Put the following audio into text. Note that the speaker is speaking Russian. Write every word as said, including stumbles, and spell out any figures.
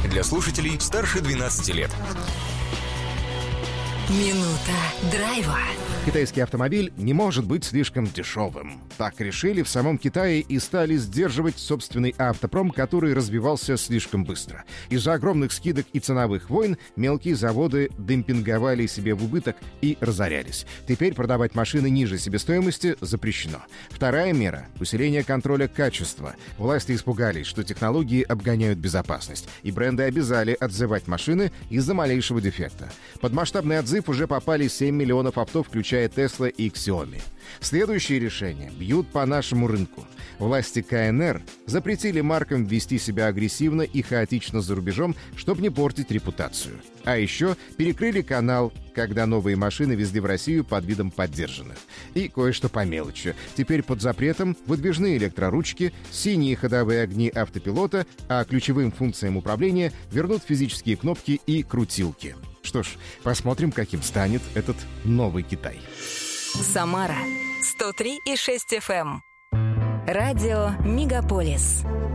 Для слушателей старше двенадцати лет. Минута драйва. Китайский автомобиль не может быть слишком дешевым. Так решили в самом Китае и стали сдерживать собственный автопром, который развивался слишком быстро. Из-за огромных скидок и ценовых войн мелкие заводы демпинговали себе в убыток и разорялись. Теперь продавать машины ниже себестоимости запрещено. Вторая мера — усиление контроля качества. Власти испугались, что технологии обгоняют безопасность, и бренды обязали отзывать машины из-за малейшего дефекта. Под масштабный отзыв уже попали семь миллионов авто, включая Tesla и Xiaomi. Следующие решения бьют по нашему рынку. Власти ка эн эр запретили маркам вести себя агрессивно и хаотично за рубежом, чтобы не портить репутацию. А еще перекрыли канал, когда новые машины везли в Россию под видом поддержанных. И кое-что по мелочи. Теперь под запретом выдвижные электроручки, синие ходовые огни автопилота, а ключевым функциям управления вернут физические кнопки и крутилки. Что ж, посмотрим, каким станет этот новый Китай. Самара сто три и шесть эф эм. Радио Мегаполис.